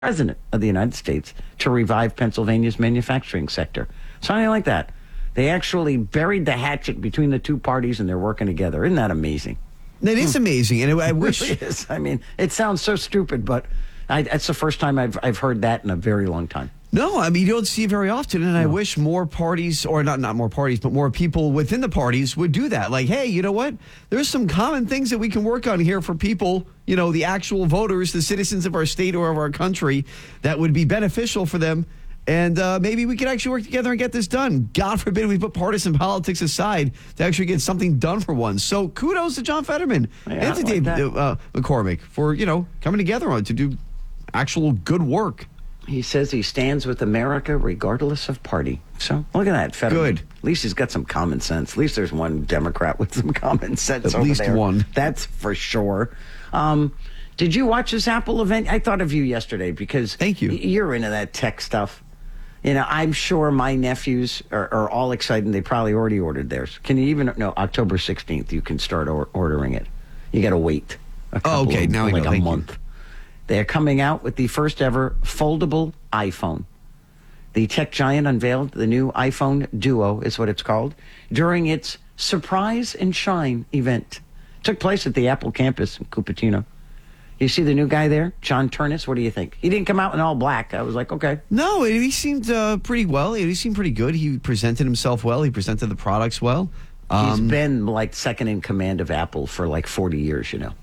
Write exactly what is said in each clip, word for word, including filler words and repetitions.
President of the United States to revive Pennsylvania's manufacturing sector. Something like that. They actually buried the hatchet between the two parties and they're working together. Isn't that amazing? It is amazing, and I wish. It really is. I mean, it sounds so stupid, but I, it's the first time I've I've heard that in a very long time. No, I mean, you don't see it very often, and I wish more parties, or not not more parties, but more people within the parties would do that. Like, hey, you know what? There's some common things that we can work on here for people, you know, the actual voters, the citizens of our state or of our country, that would be beneficial for them. And uh, maybe we could actually work together and get this done. God forbid we put partisan politics aside to actually get something done for once. So kudos to John Fetterman Yeah, and to I Dave like that. uh, McCormick for, you know, coming together on to do actual good work. He says he stands with America regardless of party. So look at that, Fetterman. Good. At least he's got some common sense. At least there's one Democrat with some common sense At over least there. one. That's for sure. Um, did you watch this Apple event? I thought of you yesterday because Thank you. y- you're into that tech stuff. You know, I'm sure my nephews are, are all excited. They probably already ordered theirs. Can you even, no, October sixteenth, you can start or, ordering it. You got to wait a couple okay. of, Now I like know. a Thank you. month. They're coming out with the first ever foldable iPhone. The tech giant unveiled the new iPhone Duo, is what it's called, during its Surprise and Shine event. Took place at the Apple campus in Cupertino. You see the new guy there, John Turnus? What do you think? He didn't come out in all black. I was like, okay. No, he seemed uh, pretty well. He seemed pretty good. He presented himself well. He presented the products well. He's Um, been like second in command of Apple for like forty years, you know.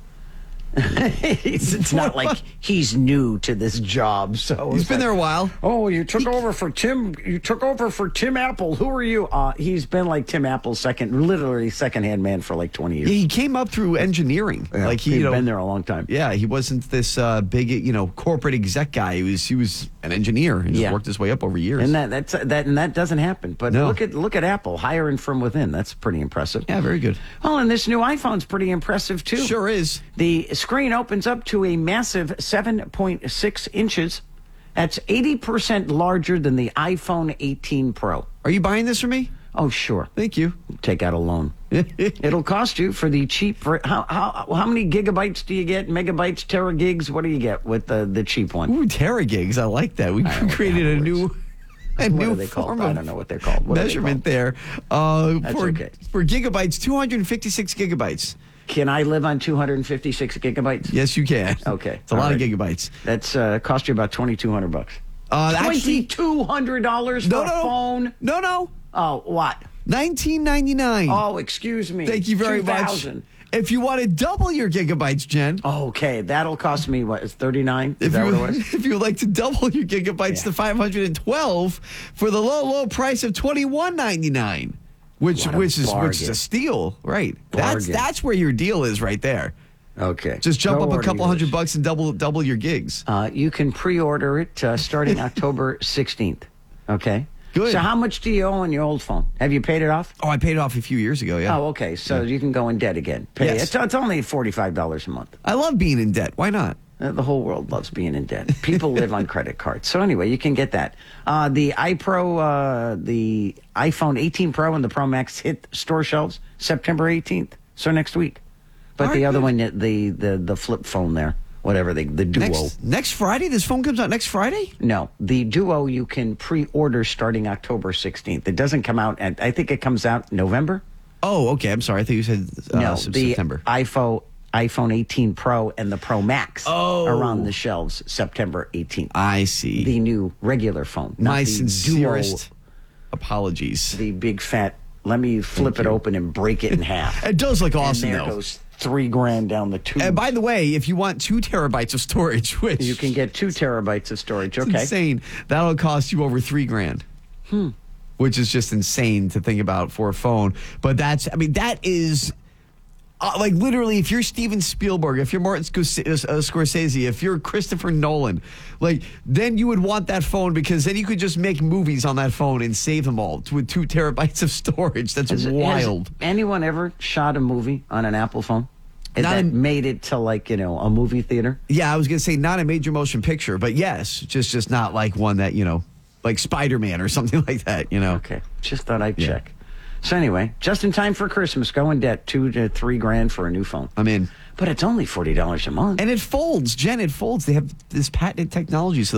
it's, it's not like he's new to this job. So He's it's been like, there a while. Oh, you took over for Tim. You took over for Tim Apple. Who are you? Uh, he's been like Tim Apple's second, literally second-hand man for like twenty years. Yeah, he came up through engineering. Yeah, like he, he's you know, been there a long time. Yeah, he wasn't this uh, big, you know, corporate exec guy. He was he was an engineer and just Yeah. worked his way up over years. And that that's that and that doesn't happen. But No. look at look at Apple hiring from within. That's pretty impressive. yeah, very good. Well, and this new iPhone's pretty impressive too. Sure is. The screen opens up to a massive seven point six inches. That's eighty percent larger than the iPhone eighteen Pro. Are you buying this for me? Oh, sure. Thank you. Take out a loan. It'll cost you for the cheap. For how how how many gigabytes do you get? Megabytes, tera gigs? What do you get with the the cheap one? Ooh, teragigs. I like that. We I don't know what created the a hell new, a What new are they called? form I of don't know what they're called. What are they measurement called? there. Uh, That's for okay. for gigabytes, two hundred fifty-six gigabytes. Can I live on two hundred fifty-six gigabytes? Yes, you can. Okay. it's a All lot right. of gigabytes. That's uh, cost you about twenty-two hundred bucks. Uh, actually, twenty-two hundred dollars for no, a no, phone? no, no, Oh, what? nineteen ninety-nine. Oh, excuse me. Thank you very two much. thousand. If you want to double your gigabytes, Jen, Okay, that'll cost me what? Is thirty-nine? Is if that you what it was? if you would like to double your gigabytes Yeah. to five hundred twelve for the low low price of twenty-one ninety-nine, which What a which is which is bargain. a steal, right? That's Bargain. that's where your deal is right there. Okay. Just jump Go up a order couple yours. hundred bucks and double double your gigs. Uh, you can pre-order it uh, starting October sixteenth. Okay. Good. So how much do you owe on your old phone? Have you paid it off? Oh, I paid it off a few years ago. Yeah. Oh, okay. So you can go in debt again. Pay Yes. It's, it's only forty-five dollars a month. I love being in debt. Why not? Uh, The whole world loves being in debt. People live on credit cards. So anyway, you can get that. Uh, the iPro, uh, the iPhone eighteen Pro and the Pro Max hit store shelves September eighteenth. So next week. But All the right, other good. one, the, the the flip phone there, whatever, the, the Duo. Next next Friday, this phone comes out next Friday. No, the Duo you can pre-order starting October sixteenth. It doesn't come out, at, I think it comes out November. Oh, okay. I'm sorry. I thought you said uh, no, Sep- the September. iPhone iPhone eighteen Pro and the Pro Max Oh. are on the shelves September eighteenth. I see. The new regular phone. not My the sincerest Duo, apologies. the big fat, let me flip it open and break it in half. It does look awesome, and there though. goes three grand down the tube. And by the way, if you want two terabytes of storage, which you can get two terabytes of storage. is Okay. insane, that'll cost you over three grand. Hmm. Which is just insane to think about for a phone. But that's, I mean, that is. Uh, like literally, if you're Steven Spielberg, if you're Martin Scorsese, uh, Scorsese, if you're Christopher Nolan, like then you would want that phone because then you could just make movies on that phone and save them all with two terabytes of storage. That's Has- wild. Has anyone ever shot a movie on an Apple phone? And Not that in- made it to like, you know, a movie theater? Yeah, I was gonna say not a major motion picture, but yes, just just not like one that you know, like Spider-Man or something like that. You know. Okay. Just thought I'd Yeah. check. So anyway, just in time for Christmas, go in debt two to three grand for a new phone. I mean, but it's only forty dollars a month. and it folds, Jen. It folds. They have this patented technology, so